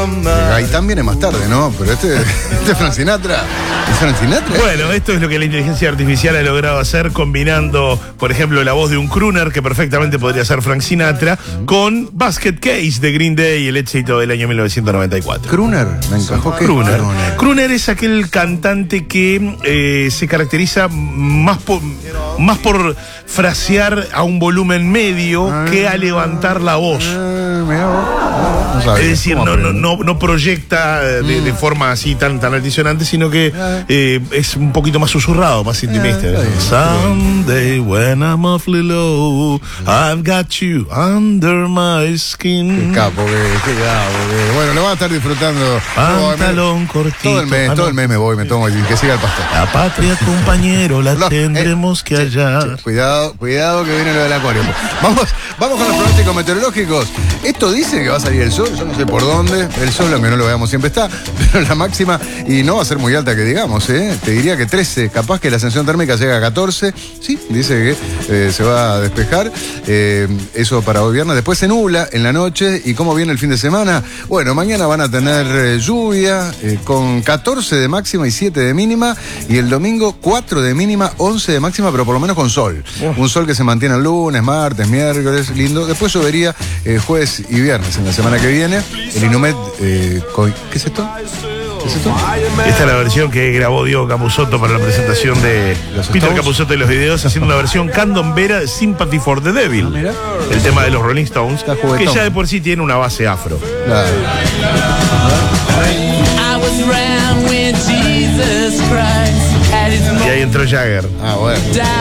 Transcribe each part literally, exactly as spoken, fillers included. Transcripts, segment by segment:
Gaitán viene más tarde, ¿no? Pero este, este es Frank Sinatra. ¿Es Frank Sinatra? Bueno, esto es lo que la inteligencia artificial ha logrado hacer combinando, por ejemplo, la voz de un crooner, que perfectamente podría ser Frank Sinatra, con Basket Case de Green Day, el éxito del año mil novecientos noventa y cuatro. Crooner, me encajó. ¿Qué Crooner. Crooner es aquel cantante que eh, se caracteriza más por, más por frasear a un volumen medio ah, que a levantar la voz. Ah, mira vos. No sabía, es decir, no, no, no, no proyecta de, mm. de forma así tan, tan altisonante, sino que eh, es un poquito más susurrado, más intimista. Eh, Someday when I'm awfully low, I've got you under my skin. Qué capo, qué, qué capo, qué. Bueno, lo van a estar disfrutando. Pantalón oh, cortito. Todo el mes, ah, no. todo el mes me voy, me tomo y que siga el pastor. La patria, compañero, la no, tendremos eh, que hallar. Che, cuidado, cuidado que viene lo del acuario. Vamos, vamos con los pronósticos meteorológicos. Esto dice que va a salir el sol, yo no sé por dónde. El sol, aunque no lo veamos, siempre está, pero la máxima, y no va a ser muy alta que digamos, ¿eh? Te diría que trece, capaz que la ascensión térmica llega a catorce. Sí, dice que eh, se va a despejar. Eh, eso para hoy viernes. Después se nubla en la noche. ¿Y cómo viene el fin de semana? Bueno, mañana van a tener eh, lluvia eh, con catorce de máxima y siete de mínima. Y el domingo cuatro de mínima, once de máxima, pero por lo menos con sol. Oh. Un sol que se mantiene el lunes, martes, miércoles, lindo. Después llovería eh, jueves y viernes en la semana que viene. El Inumet, eh, ¿qué es esto? ¿Qué es esto? Esta es la versión que grabó Diego Capusotto para la presentación de Peter Capusotto y los videos, haciendo una versión candombera de Sympathy for the Devil. Ah, el tema de los Rolling Stones, que ya de por sí tiene una base afro. Claro. Y ahí entró Jagger. Ah, bueno.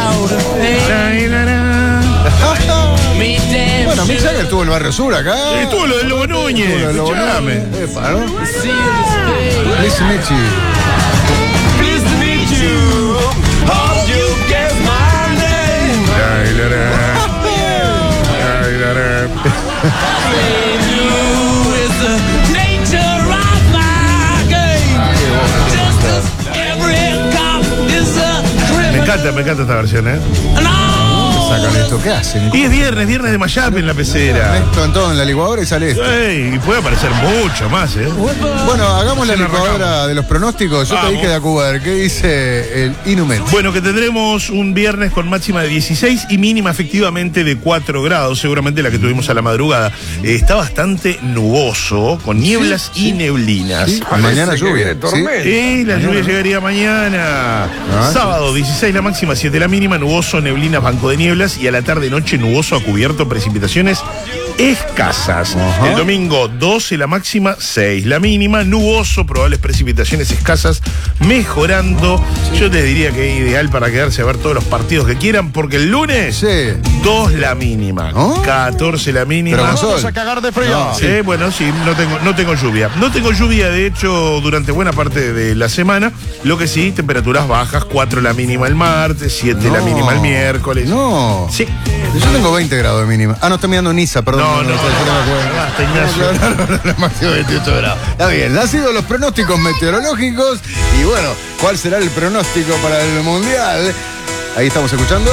Bueno, Mick Jagger estuvo en el Barrio Sur acá. Sí, estuvo lo del Lobo Núñez. Estuvo lo del Lobo Núñez. Epa, ¿no? Please to meet you. Please to meet you. Hope you guess my name. Me encanta, me encanta esta versión, ¿eh? Sacan esto, ¿qué hacen? Y es viernes, viernes de Mayap en la pecera. Esto en todo en la licuadora y sale esto. Ey, y puede aparecer mucho más, ¿eh? Bueno, hagamos la licuadora de los pronósticos. Yo Vamos. te dije de Acubar, ¿qué dice el Inumet? Bueno, que tendremos un viernes con máxima de dieciséis y mínima efectivamente de cuatro grados, seguramente la que tuvimos a la madrugada. Eh, está bastante nuboso, con nieblas sí, y sí. neblinas. Sí, mañana lluvia. ¿Sí? Y la lluvia llegaría mañana. Ah, Sábado, dieciséis la máxima, siete la mínima, nuboso, neblinas, banco de niebla. Y a la tarde-noche nuboso a cubierto, precipitaciones escasas. Uh-huh. El domingo doce la máxima, seis la mínima, nuboso, probables precipitaciones escasas, mejorando. Sí. Yo les diría que es ideal para quedarse a ver todos los partidos que quieran, porque el lunes sí. dos la mínima, ¿oh? catorce la mínima. Pero vamos a cagar de frío. No, sí. Eh, bueno, sí, no tengo, no tengo lluvia. No tengo lluvia, de hecho, durante buena parte de la semana. Lo que sí, temperaturas bajas, cuatro la mínima el martes, siete no. la mínima el miércoles. No. Sí. Yo tengo veinte grados de mínima. Ah, no, estoy mirando Niza, perdón. No, no, no, no, basta, Ignacio. Máximo veintiocho grados. Está bien, han sido los pronósticos meteorológicos. Y bueno, ¿cuál será el pronóstico para el Mundial? Ahí estamos escuchando.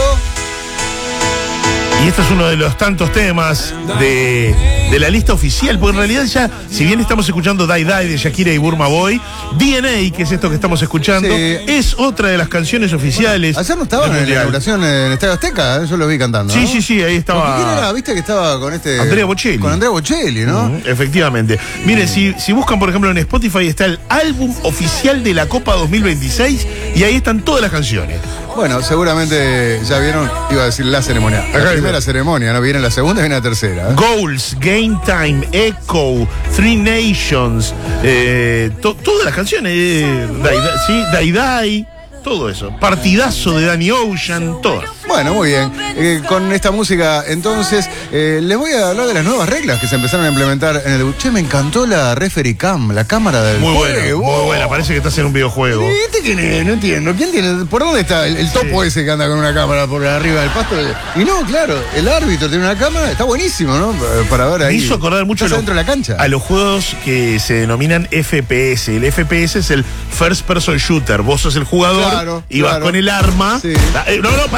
Y este es uno de los tantos temas de, de la lista oficial, porque en realidad ya, si bien estamos escuchando Die Die de Shakira y Burma Boy, D N A, que es esto que estamos escuchando, sí. es otra de las canciones oficiales. Ayer no estaban en la inauguración en Estadio Azteca, yo lo vi cantando, ¿no? Sí, sí, sí, ahí estaba. ¿Quién era? ¿Viste que estaba con este? Andrea Bocelli. Con Andrea Bocelli, ¿no? Uh-huh, efectivamente. Miren, si, si buscan, por ejemplo, en Spotify está el álbum oficial de la Copa dos mil veintiséis y ahí están todas las canciones. Bueno, seguramente ya vieron, iba a decir la ceremonia. La primera ceremonia, ¿no? Viene la segunda y viene la tercera. ¿eh? Goals, Game Time, Echo, Three Nations, eh, to, todas las canciones, eh, Die, Die, sí, Die Die, todo eso. Partidazo de Danny Ocean, todas. Bueno, muy bien. Eh, con esta música, entonces, eh, les voy a hablar de las nuevas reglas que se empezaron a implementar en el... Che, me encantó la referee cam, la cámara del muy juego. Buena, muy buena, parece que estás en un videojuego. ¿Este quién es? No entiendo. ¿Quién tiene? ¿Por dónde está el, el topo sí. ese que anda con una cámara por arriba del pasto? Y no, claro, el árbitro tiene una cámara, está buenísimo, ¿no? Para ver ahí. Me hizo acordar mucho lo, dentro de la cancha. A los juegos que se denominan F P S. El F P S es el First Person Shooter. Vos sos el jugador, claro, y vas claro. con el arma. Sí. No, no, pará, pará.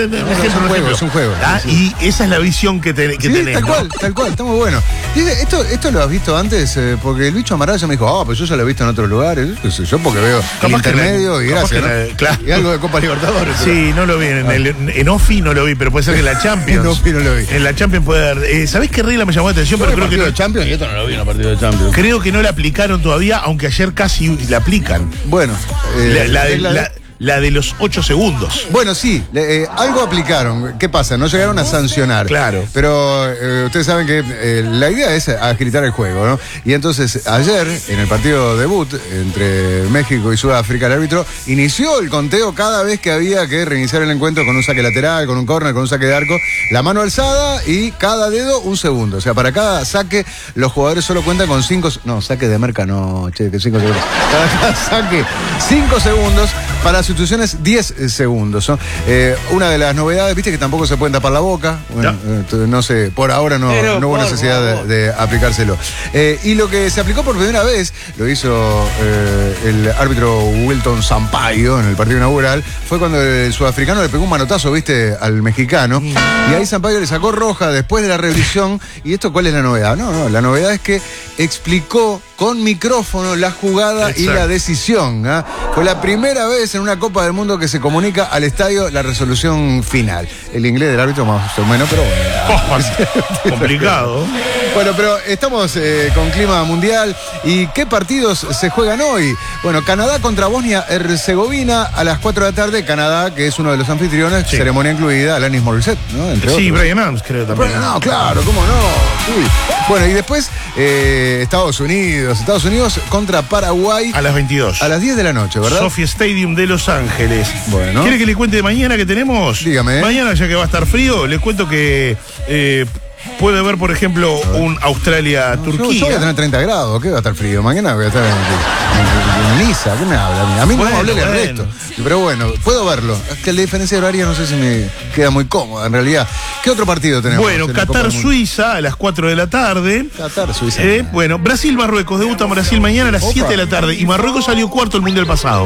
un No, ejemplo, es un un juego, ejemplo. es un juego. Ah, Sí. Y esa es la visión que, te, que Sí, tenés. tal ¿no? cual, tal cual, está muy bueno. Dice, esto, esto lo has visto antes, eh, porque el bicho Amaral ya me dijo, ah, pues yo ya lo he visto en otros lugares, qué sé yo, porque veo el Capaz que intermedio la- y capaz gracias, que ¿no? la- claro. Y algo de Copa Libertadores. pero- Sí, no lo vi. En, el, en Ofi no lo vi, pero puede ser que en la Champions. En Ofi no lo vi. En la Champions puede haber. Eh, ¿Sabés qué regla me llamó la atención? Yo Pero vi creo que, partido no, de Champions y esto no lo vi en el partido de Champions. creo que no la aplicaron todavía, aunque ayer casi la aplican. Bueno, La, eh, la de, la- la- la de los ocho segundos. bueno, sí, le- eh, algo aplicaron. ¿Qué pasa? No llegaron a sancionar. Claro. Pero eh, ustedes saben que eh, la idea es agilitar el juego, ¿no? Y entonces, ayer, en el partido debut entre México y Sudáfrica, el árbitro inició el conteo cada vez que había que reiniciar el encuentro con un saque lateral, con un córner, con un saque de arco, la mano alzada y cada dedo un segundo. O sea, para cada saque, los jugadores solo cuentan con cinco. No, saque de merca no, che, que cinco segundos. Para cada saque, cinco segundos. Para sustituciones, diez segundos. ¿no? Eh, una de las novedades, viste que tampoco se pueden tapar la boca. Bueno, eh, no sé, por ahora no, Pero, no hubo por necesidad de, favor. de aplicárselo. Eh, y lo que se aplicó por primera vez, lo hizo eh, el árbitro Wilton Sampaio en el partido inaugural, fue cuando el sudafricano le pegó un manotazo, viste, al mexicano. Y ahí Sampaio le sacó roja después de la revisión. ¿Y esto cuál es la novedad? No, no, la novedad es que explicó con micrófono la jugada y Exacto. la decisión. ¿ah? Fue la primera vez en una Copa del Mundo que se comunica al estadio la resolución final. El inglés del árbitro más o menos, pero bueno. Oh, complicado. Bueno, pero estamos eh, con clima mundial. ¿Y qué partidos se juegan hoy? Bueno, Canadá contra Bosnia-Herzegovina a las cuatro de la tarde. Canadá, que es uno de los anfitriones, Sí. ceremonia incluida, Alanis Morissette, ¿no? Entre Sí, otros. Brian Adams creo también. Bueno, no, claro, ¿cómo no? Uy. Bueno, y después eh, Estados Unidos. Estados Unidos contra Paraguay A las veintidós. a las diez de la noche, ¿verdad? Sophie Stadium de Los Ángeles. Bueno. ¿Quiere que le cuente de mañana que tenemos? Dígame. Mañana, ya que va a estar frío, les cuento que eh, puede haber, por ejemplo, un Yo, yo Australia-Turquía. voy a tener treinta grados, ¿qué va a estar frío? Mañana voy a estar en, en- en Niza, ¿qué me habla? A mí, a mí no Bueno, me hablé el bueno. resto. Pero bueno, puedo verlo. Es que la diferencia horaria no sé si me queda muy cómoda, en realidad. ¿Qué otro partido tenemos? Bueno, en la Copa del Mundo? Qatar-Suiza a las cuatro de la tarde. Qatar, Suiza. Eh, bueno, Brasil-Marruecos. Debuta Brasil mañana a las Opa. siete de la tarde. Y Marruecos salió cuarto el mundial pasado.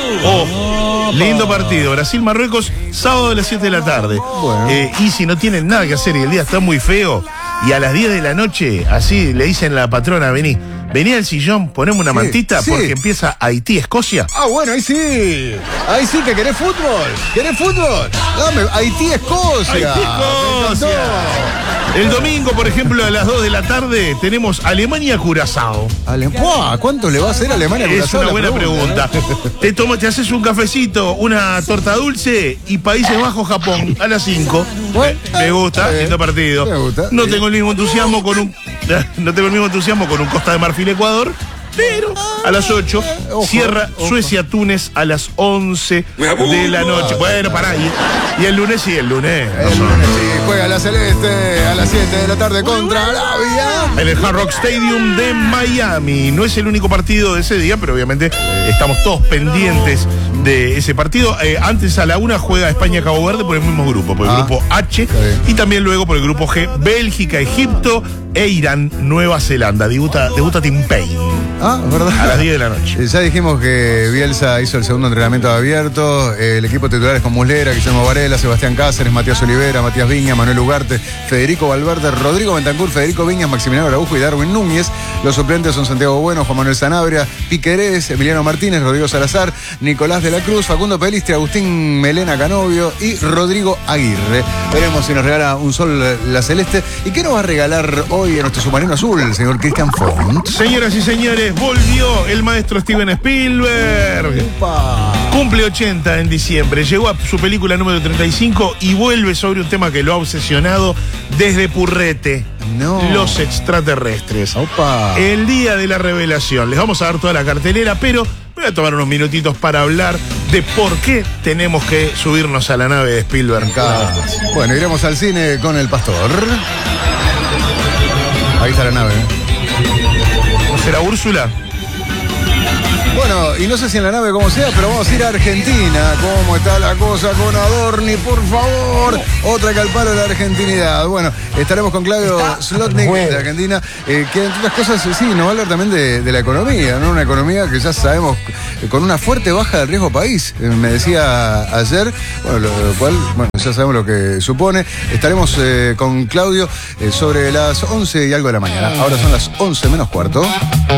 Oh, lindo partido. Brasil-Marruecos, sábado a las siete de la tarde. Bueno. Eh, y si no tienen nada que hacer y el día está muy feo, y a las diez de la noche, así le dicen a la patrona, vení, vení al sillón, ponemos una Sí, mantita sí. porque empieza Haití-Escocia. Ah, bueno, ahí sí. Ahí sí que querés fútbol. ¿Querés fútbol? Dame, Haití, Escocia. Haití, Me Escocia. encantó. El domingo, por ejemplo, a las dos de la tarde, tenemos Alemania-Curazao. Ale- ¡Buah! ¿Cuánto le va a hacer a Alemania? Es Curazao? una La buena pregunta. Te tomas, te haces un cafecito, una torta dulce y Países Bajos, Japón a las cinco. Bueno, Me, me gusta, está bien. lindo partido. Me gusta. No Sí. tengo el mismo entusiasmo con un no tengo el mismo entusiasmo con un Costa de Marfil Ecuador, pero a las ocho Ojo, cierra ojo. Suecia Túnez a las once de la noche. Bueno, pará. Y, y el lunes sí, el lunes. El lunes sí, juega la Celeste a las siete de la tarde contra Arabia. En el Hard Rock Stadium de Miami. No es el único partido de ese día, pero obviamente estamos todos pendientes de ese partido. Eh, antes a la una juega España-Cabo Verde por el mismo grupo, por el Ah, grupo H, está bien. y también luego por el grupo G, Bélgica, Egipto e Irán, Nueva Zelanda. Debuta, debuta Tim Payne Ah, ¿verdad? a las diez de la noche. Eh, Ya dijimos que Bielsa hizo el segundo entrenamiento abierto. Eh, el equipo titular es con Muslera, Guillermo Varela, Sebastián Cáceres, Matías Olivera, Matías Viña, Manuel Ugarte, Federico Valverde, Rodrigo Bentancur, Federico Viñas, Maximiliano Araujo y Darwin Núñez. Los suplentes son Santiago Bueno, Juan Manuel Sanabria, Piquerés, Emiliano Martínez, Rodrigo Salazar, Nicolás de la Cruz, Facundo Pelistri, Agustín Melena Canovio y Rodrigo Aguirre. Veremos si nos regala un sol eh, la celeste. ¿Y qué nos va a regalar hoy a nuestro submarino azul, el señor Cristian Font? Señoras y señores, volvió el maestro Steven Spielberg. ¡Upa! Cumple ochenta en diciembre, llegó a su película número treinta y cinco y vuelve sobre un tema que lo ha obsesionado desde Purrete, No. los extraterrestres. ¡Opa! El día de la revelación. Les vamos a dar toda la cartelera, pero voy a tomar unos minutitos para hablar de por qué tenemos que subirnos a la nave de Spielberg. Acá. Bueno, iremos al cine con el pastor. Ahí está la nave. ¿eh? ¿No será Úrsula? Bueno, y no sé si en la nave como sea, pero vamos a ir a Argentina. ¿Cómo está la cosa con Adorni? Por favor, otra que al palo de la argentinidad. Bueno, estaremos con Claudio Slotnick de Argentina, eh, que entre otras cosas, sí, nos va a hablar también de, de la economía, ¿no? Una economía que ya sabemos, eh, con una fuerte baja del riesgo país. Eh, me decía ayer, bueno, lo, lo cual, bueno, ya sabemos lo que supone. Estaremos eh, con Claudio eh, sobre las once y algo de la mañana. Ahora son las once menos cuarto.